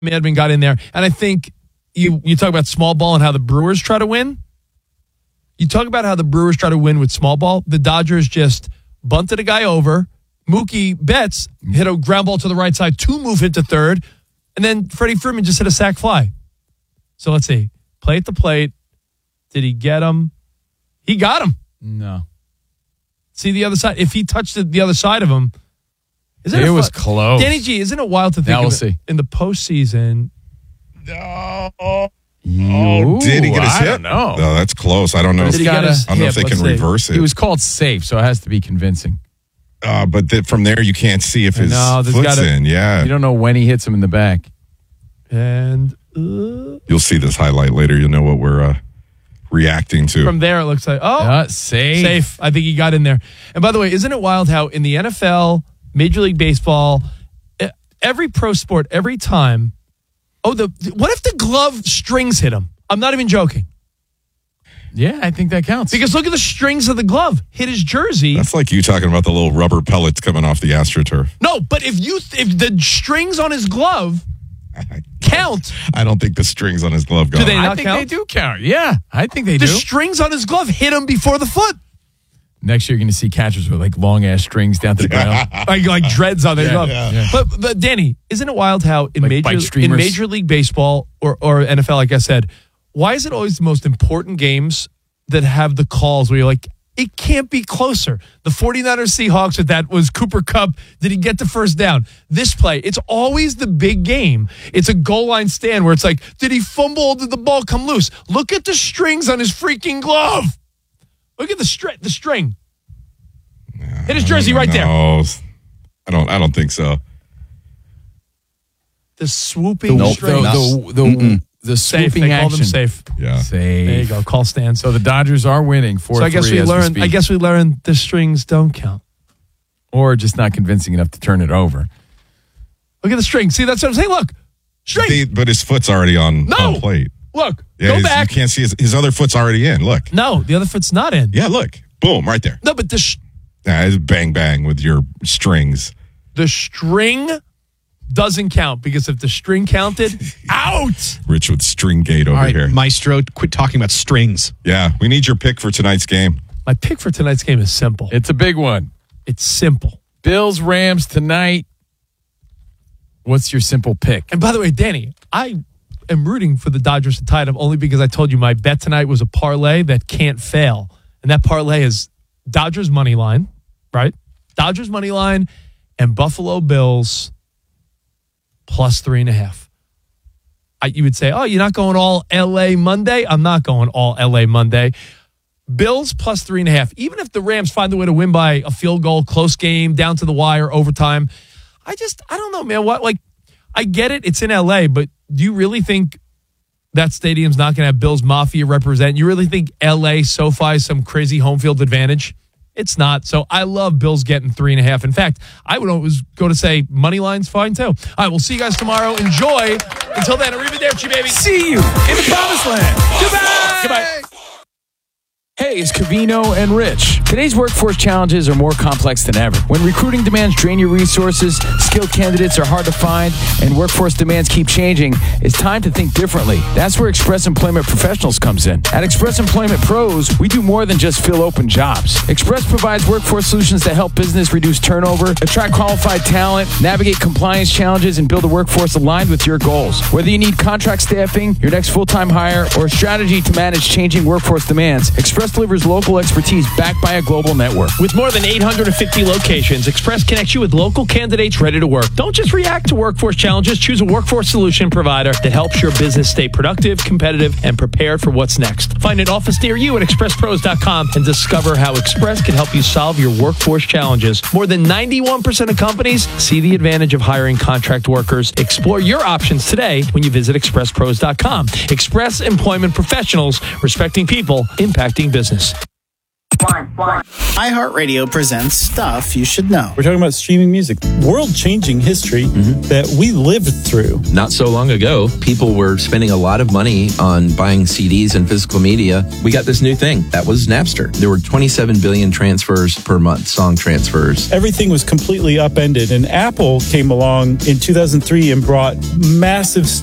Madman got in there. And I think you talk about small ball and how the Brewers try to win. You talk about how the Brewers try to win with small ball. The Dodgers just bunted a guy over. Mookie Betts hit a ground ball to the right side. 2-move hit to third. And then Freddie Freeman just hit a sac fly. So let's see. Play at the plate. Did he get him? He got him. No. See the other side? If he touched the other side of him. It was close. Danny G, isn't it wild to think now we'll see. In the postseason? Oh, did he get his hit? I don't know. No, that's close. I don't know. Did he get his I don't know if hip? they can reverse it. He was called safe, so it has to be convincing. But from there, you can't see if his foot's in. Yeah. You don't know when he hits him in the back. And you'll see this highlight later. You'll know what we're reacting to. From there, it looks like, safe. I think he got in there. And by the way, isn't it wild how in the NFL, Major League Baseball, every pro sport, every time, what if the glove strings hit him? I'm not even joking. Yeah, I think that counts. Because look at the strings of the glove. Hit his jersey. That's like you talking about the little rubber pellets coming off the AstroTurf. No, but if the strings on his glove count. I don't think the strings on his glove go. Do they not I think count? they do count. Yeah, I think they do. The strings on his glove hit him before the foot. Next year, you're going to see catchers with like long ass strings down to the ground, like dreads on their glove. Yeah. But Danny, isn't it wild how in Like Major League Baseball or NFL, like I said, why is it always the most important games that have the calls where you're like, it can't be closer? The 49ers Seahawks with that was Cooper Kupp. Did he get the first down? This play, it's always the big game. It's a goal line stand where it's like, did he fumble or did the ball come loose? Look at the strings on his freaking glove. Look at the string. Hit his jersey right there. I don't think so. The swooping strings. The Safe. swooping They call them action. safe. Yeah. Safe. There you go. Call stand. So the Dodgers are winning 4-3. So I guess we learned the strings don't count. Or just not convincing enough to turn it over. Look at the string. See, that's what I'm saying. Look, string. But his foot's already on plate. Look, Yeah, go back. You can't see his other foot's already in. Look. No, the other foot's not in. Yeah, look. Boom, right there. No, but the It's bang, bang with your strings. the string doesn't count because if the string counted, out. Rich with string gate over All right, here. Maestro, quit talking about strings. Yeah, we need your pick for tonight's game. My pick for tonight's game is simple. It's a big one. It's simple. Bills, Rams tonight. What's your simple pick? And by the way, Danny, I am rooting for the Dodgers to tie them only because I told you my bet tonight was a parlay that can't fail. And that parlay is Dodgers money line, right? Dodgers money line and Buffalo Bills plus 3.5. You would say, oh, you're not going all L.A. Monday? I'm not going all L.A. Monday. Bills plus 3.5. Even if the Rams find a way to win by a field goal, close game, down to the wire, overtime, I don't know, man. I get it. It's in L.A., but do you really think that stadium's not going to have Bills Mafia represent? You really think L.A. SoFi is some crazy home field advantage? It's not. So I love Bills getting 3.5. In fact, I would always go to say money line's fine too. All right, we'll see you guys tomorrow. Enjoy. Until then, arrivederci, baby. See you in the promised land. Goodbye. Hey, it's Covino and Rich. Today's workforce challenges are more complex than ever. When recruiting demands drain your resources, skilled candidates are hard to find, and workforce demands keep changing, it's time to think differently. That's where Express Employment Professionals comes in. At Express Employment Pros, we do more than just fill open jobs. Express provides workforce solutions that help business reduce turnover, attract qualified talent, navigate compliance challenges, and build a workforce aligned with your goals. Whether you need contract staffing, your next full-time hire, or a strategy to manage changing workforce demands, Express delivers local expertise backed by a global network. With more than 850 locations, Express connects you with local candidates ready to work. Don't just react to workforce challenges. Choose a workforce solution provider that helps your business stay productive, competitive, and prepared for what's next. Find an office near you at expresspros.com and discover how Express can help you solve your workforce challenges. More than 91% of companies see the advantage of hiring contract workers. Explore your options today when you visit expresspros.com. Express Employment Professionals, respecting people, impacting business. iHeartRadio presents Stuff You Should Know. We're talking about streaming music, world-changing history that we lived through. Not so long ago, people were spending a lot of money on buying CDs and physical media. We got this new thing. That was Napster. There were 27 billion transfers per month, song transfers. Everything was completely upended, and Apple came along in 2003 and brought massive